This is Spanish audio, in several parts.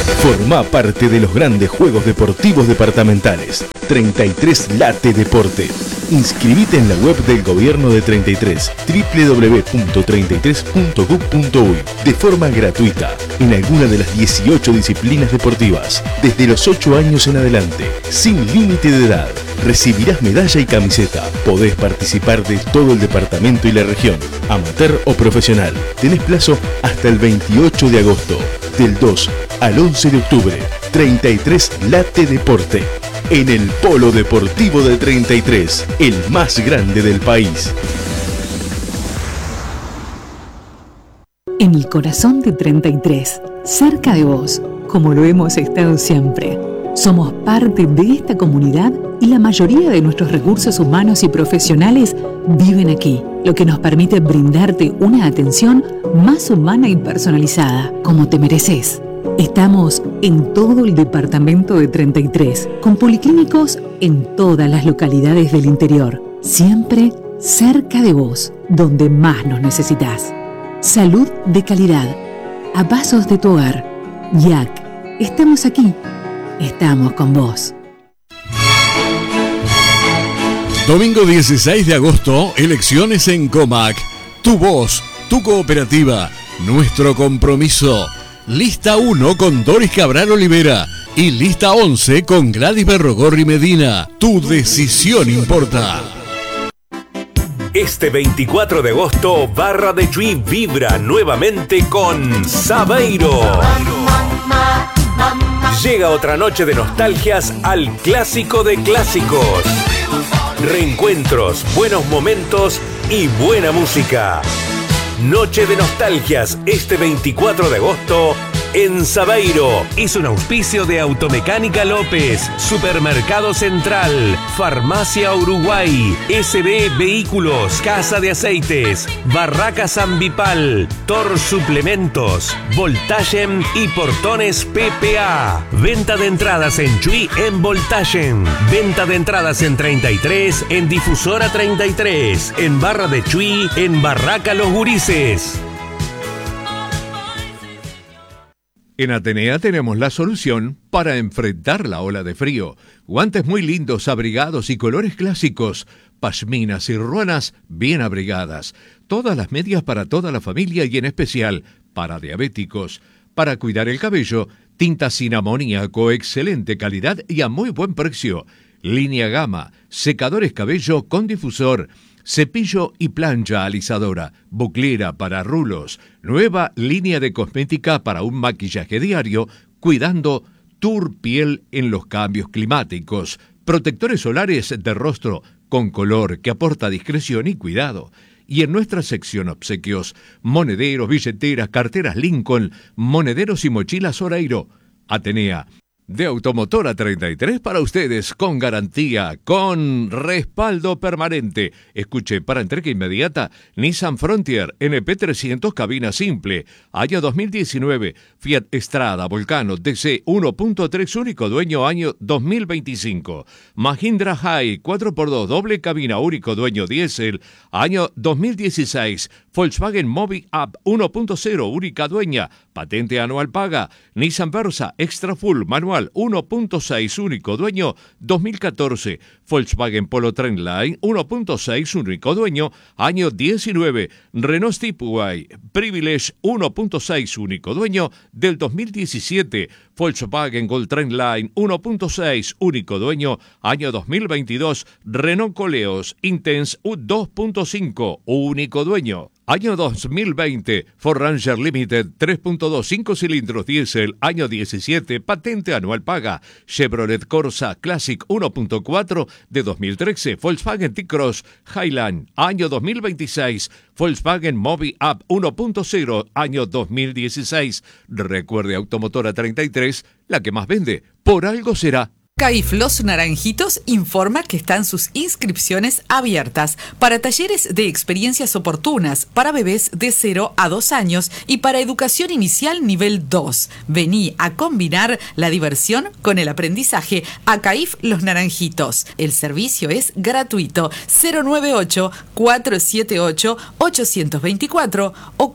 Forma parte de los grandes juegos deportivos departamentales. 33 Late Deporte. Inscribite en la web del Gobierno de 33, www.33.gov.uy, de forma gratuita, en alguna de las 18 disciplinas deportivas, desde los 8 años en adelante, sin límite de edad. Recibirás medalla y camiseta. Podés participar de todo el departamento y la región, amateur o profesional. Tenés plazo hasta el 28 de agosto, del 2 al 11 de octubre. 33 Late Deporte. En el Polo Deportivo de 33, el más grande del país. En el corazón de 33, cerca de vos, como lo hemos estado siempre. Somos parte de esta comunidad y la mayoría de nuestros recursos humanos y profesionales viven aquí, lo que nos permite brindarte una atención más humana y personalizada, como te mereces. Estamos en todo el departamento de 33, con policlínicos en todas las localidades del interior, siempre cerca de vos, donde más nos necesitas. Salud de calidad, a pasos de tu hogar. YAC, estamos aquí, estamos con vos. Domingo 16 de agosto, elecciones en Comac. Tu voz, tu cooperativa, nuestro compromiso. Lista 1 con Doris Cabral Olivera y lista 11 con Gladys Berrogorri Medina. Tu decisión importa. Este 24 de agosto, Barra de Chuy vibra nuevamente con Sabeiro. Llega otra noche de nostalgias al clásico de clásicos. Reencuentros, buenos momentos y buena música. Noche de nostalgias este 24 de agosto en Sabeiro. Es un auspicio de Automecánica López, Supermercado Central, Farmacia Uruguay, SB Vehículos, Casa de Aceites, Barracas Ambipal, Tor Suplementos, Voltagen y Portones PPA. Venta de entradas en Chuy en Voltagen. Venta de entradas en 33, en Difusora 33, en Barra de Chuy, en Barraca Los Gurises. En Atenea tenemos la solución para enfrentar la ola de frío. Guantes muy lindos, abrigados y colores clásicos. Pashminas y ruanas bien abrigadas. Todas las medias para toda la familia y en especial para diabéticos. Para cuidar el cabello, tinta sin amoníaco, excelente calidad y a muy buen precio. Línea Gama, secadores cabello con difusor. Cepillo y plancha alisadora, buclera para rulos, nueva línea de cosmética para un maquillaje diario, cuidando tu piel en los cambios climáticos, protectores solares de rostro con color que aporta discreción y cuidado. Y en nuestra sección obsequios, monederos, billeteras, carteras Lincoln, monederos y mochilas Oreiro. Atenea. De Automotora 33 para ustedes, con garantía, con respaldo permanente. Escuche, para entrega inmediata, Nissan Frontier NP300 cabina simple, año 2019, Fiat Strada Volcano DC 1.3 único dueño, año 2025. Mahindra High 4x2 doble cabina único dueño diésel, año 2016. Volkswagen Mobi Up 1.0 única dueña, patente anual paga. Nissan Versa Extra Full manual 1.6 único dueño 2014. Volkswagen Polo Trendline 1.6 único dueño año 19. Renault Stepway Privilege 1.6 único dueño del 2017. Volkswagen Gold Trendline 1.6 único dueño año 2022. Renault Coleos Intense 2.5 único dueño. Año 2020, Ford Ranger Limited 3.2 5 cilindros diésel, año 17, patente anual paga. Chevrolet Corsa Classic 1.4 de 2013, Volkswagen T-Cross Highland, año 2026, Volkswagen Mobi Up 1.0, año 2016. Recuerde, Automotora 33, la que más vende, por algo será. CAIF Los Naranjitos informa que están sus inscripciones abiertas para talleres de experiencias oportunas para bebés de 0 a 2 años y para educación inicial nivel 2. Vení a combinar la diversión con el aprendizaje a CAIF Los Naranjitos. El servicio es gratuito. 098-478-824 o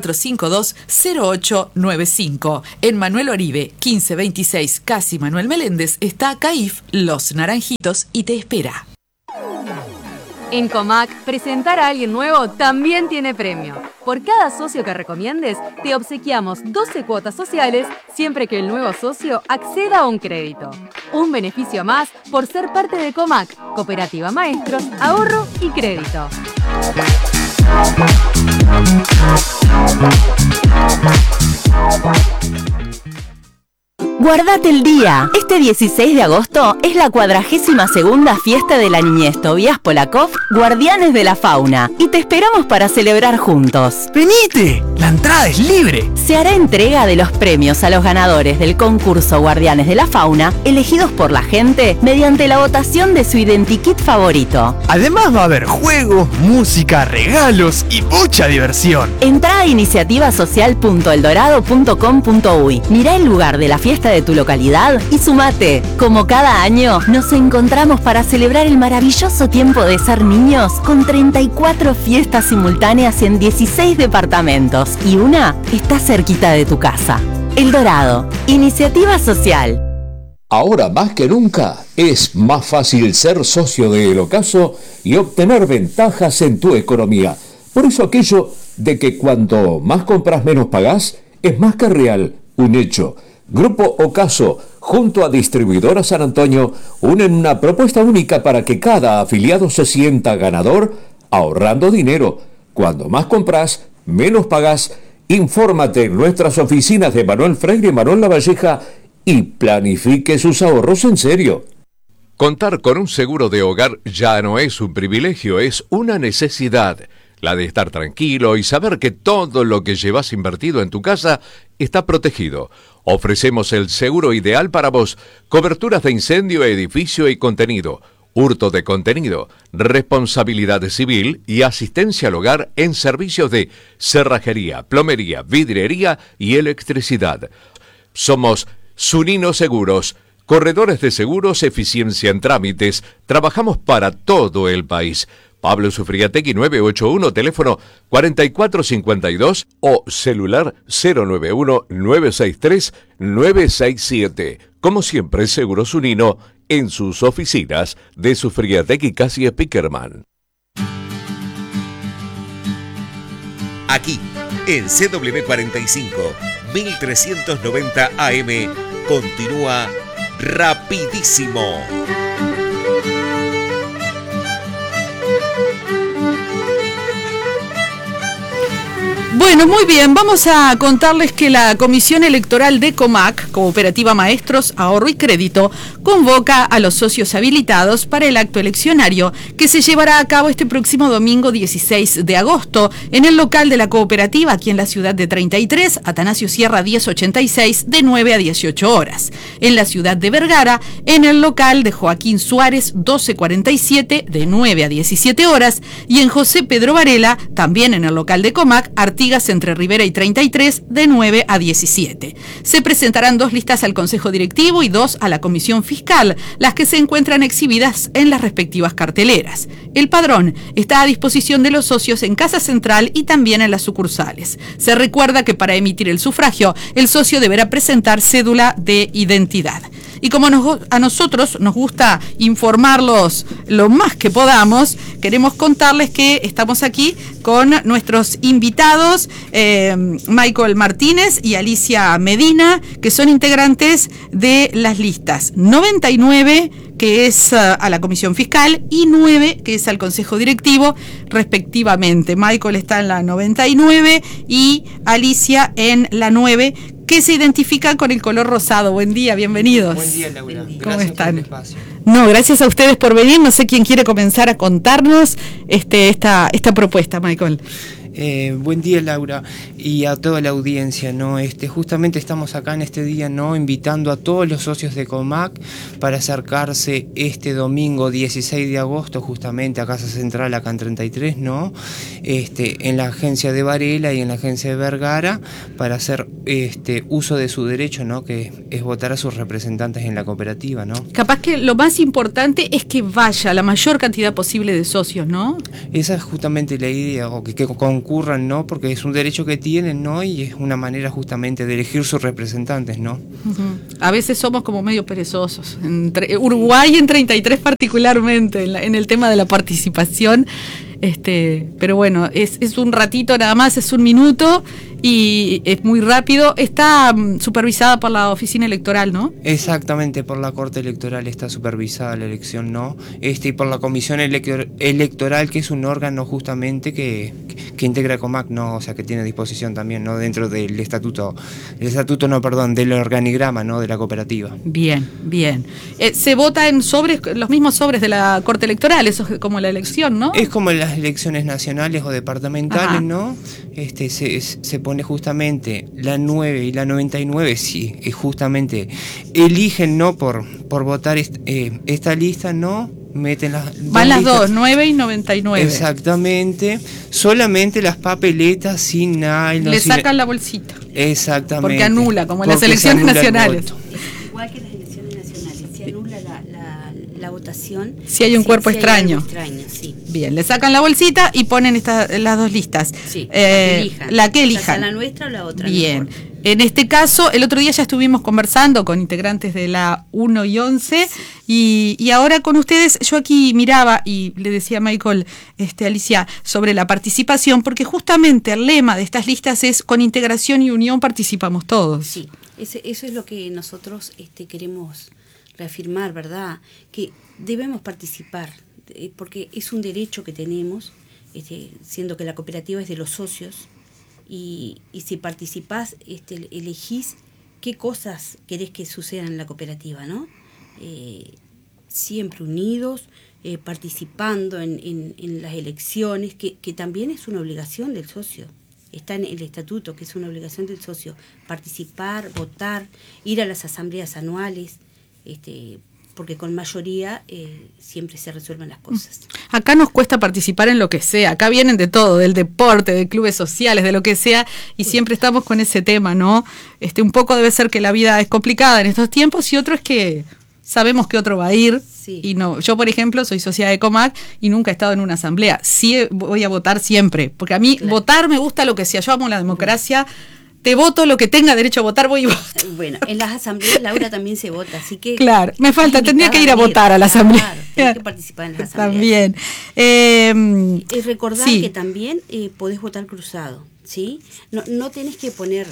4452-0895. En Manuel Oribe, 1526, Casi Manuel Meléndez, está CAIF Los Naranjitos y te espera. En Comac, presentar a alguien nuevo también tiene premio. Por cada socio que recomiendes, te obsequiamos 12 cuotas sociales siempre que el nuevo socio acceda a un crédito. Un beneficio más por ser parte de Comac, Cooperativa Maestros, Ahorro y Crédito. Guardate el día. Este 16 de agosto es la 42ª fiesta de la niñez Tobías Polakov, Guardianes de la Fauna, y te esperamos para celebrar juntos. ¡Venite! La entrada es libre. Se hará entrega de los premios a los ganadores del concurso Guardianes de la Fauna, elegidos por la gente mediante la votación de su identikit favorito. Además va a haber juegos, música, regalos y mucha diversión. Entrá a iniciativasocial.eldorado.com.uy. Mirá el lugar de la fiesta de tu localidad y sumate. Como cada año, nos encontramos para celebrar el maravilloso tiempo de ser niños con 34 fiestas simultáneas en 16 departamentos y una está cerquita de tu casa. El Dorado, Iniciativa Social. Ahora más que nunca es más fácil ser socio de El Ocaso y obtener ventajas en tu economía. Por eso aquello de que cuanto más compras menos pagás es más que real, un hecho. Grupo Ocaso, junto a Distribuidora San Antonio, unen una propuesta única para que cada afiliado se sienta ganador, ahorrando dinero. Cuando más compras, menos pagás. Infórmate en nuestras oficinas de Manuel Freire y Manuel Lavalleja y planifique sus ahorros en serio. Contar con un seguro de hogar ya no es un privilegio, es una necesidad. La de estar tranquilo y saber que todo lo que llevas invertido en tu casa está protegido. Ofrecemos el seguro ideal para vos. Coberturas de incendio, edificio y contenido. Hurto de contenido. Responsabilidad civil y asistencia al hogar en servicios de cerrajería, plomería, vidriería y electricidad. Somos Zunino Seguros. Corredores de seguros, eficiencia en trámites. Trabajamos para todo el país. Pablo Sufriategui 981, teléfono 4452 o celular 091-963-967. Como siempre, Seguro Zunino en sus oficinas de Sufriategui Casi Spickerman. Aquí, en CW45, 1390 AM, continúa Rapidísimo. Bueno, muy bien, vamos a contarles que la Comisión Electoral de Comac, Cooperativa Maestros, Ahorro y Crédito, convoca a los socios habilitados para el acto eleccionario que se llevará a cabo este próximo domingo 16 de agosto en el local de la cooperativa aquí en la ciudad de 33, Atanasio Sierra 1086, de 9 a 18 horas. En la ciudad de Vergara, en el local de Joaquín Suárez 1247, de 9 a 17 horas. Y en José Pedro Varela, también en el local de Comac, Artigas entre Rivera y 33, de 9 a 17. Se presentarán 2 listas al Consejo Directivo y 2 a la Comisión Fiscal, las que se encuentran exhibidas en las respectivas carteleras. El padrón está a disposición de los socios en Casa Central y también en las sucursales. Se recuerda que para emitir el sufragio, el socio deberá presentar cédula de identidad. Y como a nosotros nos gusta informarlos lo más que podamos, queremos contarles que estamos aquí con nuestros invitados, Michael Martínez y Alicia Medina, que son integrantes de las listas 99, que es a la Comisión Fiscal, y 9, que es al Consejo Directivo, respectivamente. Michael está en la 99 y Alicia en la 9, que se identifican con el color rosado. Buen día, bienvenidos. Buen día, Laura. ¿Cómo Gracias están? por el espacio. No, gracias a ustedes por venir. No sé quién quiere comenzar a contarnos esta propuesta, Michael. Buen día, Laura, y a toda la audiencia, ¿no? Justamente estamos acá en este día, ¿no? Invitando a todos los socios de Comac para acercarse este domingo 16 de agosto justamente a Casa Central, acá en 33, ¿no? En la agencia de Varela y en la agencia de Vergara para hacer uso de su derecho, ¿no? Que es votar a sus representantes en la cooperativa, ¿no? Capaz que lo más importante es que vaya la mayor cantidad posible de socios, ¿no? Esa es justamente la idea, o que concurran, ¿no? Porque es un derecho que tienen, ¿no? Y es una manera justamente de elegir sus representantes, ¿no? Uh-huh. A veces somos como medio perezosos. Uruguay en 33 particularmente, en el tema de la participación. Pero bueno, es un ratito nada más, es un minuto y es muy rápido. Está supervisada por la oficina electoral, ¿no? Exactamente, por la Corte Electoral está supervisada la elección, ¿no? Y por la Comisión Electoral, que es un órgano justamente que integra Comac, ¿no? O sea, que tiene disposición también, ¿no? Dentro del del organigrama, ¿no? De la cooperativa. Bien. Se vota en sobres, los mismos sobres de la Corte Electoral, eso es como la elección, ¿no? Es como las elecciones nacionales o departamentales, ajá, ¿no? Se pone justamente la 9 y la 99, sí, justamente eligen, ¿no? Por votar esta lista, ¿no? Meten van las dos, 9 y 99. Exactamente. Solamente las papeletas sin nylon. Le sacan la bolsita. Exactamente. Porque anula, como en las elecciones nacionales. Igual que las elecciones nacionales, se anula la votación. Si hay un cuerpo extraño. Sí. Bien, le sacan la bolsita y ponen las dos listas. Sí, la que elijan. ¿La nuestra o la otra? Bien. En este caso, el otro día ya estuvimos conversando con integrantes de la 1 y 11, sí, y ahora con ustedes, yo aquí miraba y le decía a Michael, Alicia, sobre la participación, porque justamente el lema de estas listas es: con integración y unión participamos todos. Sí, eso es lo que nosotros queremos reafirmar, ¿verdad? Que debemos participar, porque es un derecho que tenemos, siendo que la cooperativa es de los socios. Y si participás, elegís qué cosas querés que sucedan en la cooperativa, ¿no? Siempre unidos, participando en las elecciones, que también es una obligación del socio. Está en el estatuto, que es una obligación del socio. Participar, votar, ir a las asambleas anuales, porque con mayoría siempre se resuelven las cosas. Acá nos cuesta participar en lo que sea, acá vienen de todo, del deporte, de clubes sociales, de lo que sea, y siempre estamos con ese tema, ¿no? Un poco debe ser que la vida es complicada en estos tiempos, y otro es que sabemos que otro va a ir, sí. Y no. Yo, por ejemplo, soy socia de Comac y nunca he estado en una asamblea. Sí voy a votar siempre, porque a mí votar me gusta lo que sea, yo amo la democracia. Te voto lo que tenga derecho a votar, voy y voto. Bueno, en las asambleas, Laura, también se vota, así que... Claro, me falta, tendría que ir a votar a la asamblea. Claro, tenés que participar en las asambleas. También. Recordar sí, que también podés votar cruzado, ¿sí? No tenés que poner...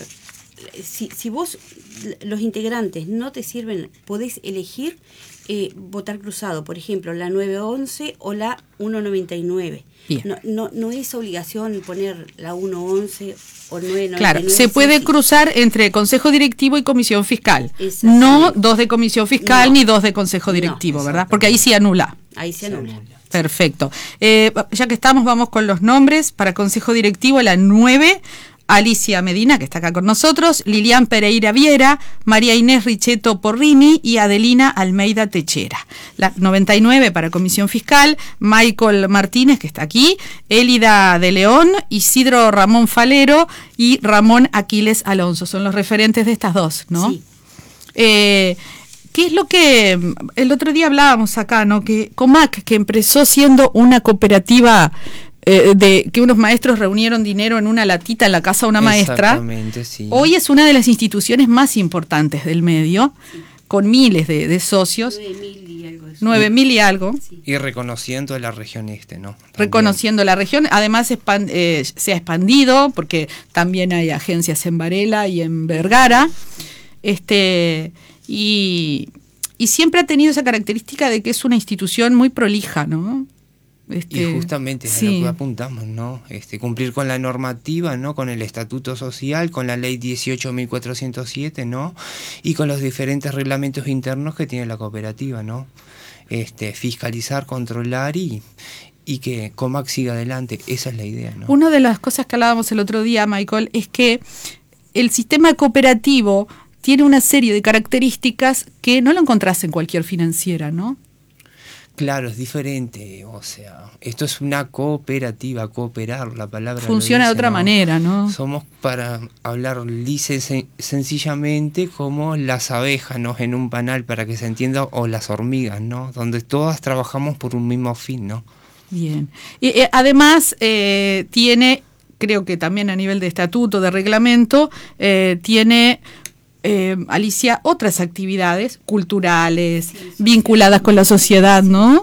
Si vos, los integrantes, no te sirven, podés elegir votar cruzado, por ejemplo, la 911 o la 199. No es obligación poner la 111 o 999. Claro, se puede cruzar entre Consejo Directivo y Comisión Fiscal. No dos de Comisión Fiscal ni dos de Consejo Directivo, ¿verdad? Porque ahí sí anula. Ahí se anula. Perfecto. Ya que estamos, vamos con los nombres. Para Consejo Directivo, la 9... Alicia Medina, que está acá con nosotros, Lilian Pereira Viera, María Inés Richetto Porrini y Adelina Almeida Techera. La 99 para Comisión Fiscal, Michael Martínez, que está aquí, Élida de León, Isidro Ramón Falero y Ramón Aquiles Alonso. Son los referentes de estas dos, ¿no? Sí. ¿Qué es lo que el otro día hablábamos acá, ¿no? Que Comac, que empezó siendo una cooperativa de que unos maestros reunieron dinero en una latita en la casa de una maestra, sí, hoy es una de las instituciones más importantes del medio, sí, con miles de socios, 9.000 y algo. Sí. Y reconociendo la región ¿no? También. Reconociendo la región, además se ha expandido, porque también hay agencias en Varela y en Vergara, y siempre ha tenido esa característica de que es una institución muy prolija, ¿no? Y justamente es a lo que apuntamos, ¿no? Cumplir con la normativa, ¿no? Con el estatuto social, con la ley 18.407, ¿no? Y con los diferentes reglamentos internos que tiene la cooperativa, ¿no? Fiscalizar, controlar y y que Comac siga adelante. Esa es la idea, ¿no? Una de las cosas que hablábamos el otro día, Michael, es que el sistema cooperativo tiene una serie de características que no lo encontrás en cualquier financiera, ¿no? Claro, es diferente, o sea, esto es una cooperativa, cooperar, la palabra funciona lo dice, de otra ¿no? manera, ¿no? Somos, para hablar sencillamente, como las abejas, ¿no? En un panal, para que se entienda, o las hormigas, ¿no? Donde todas trabajamos por un mismo fin, ¿no? Bien. Y además tiene, creo que también a nivel de estatuto, de reglamento, tiene... Alicia, otras actividades culturales vinculadas con la sociedad, ¿no?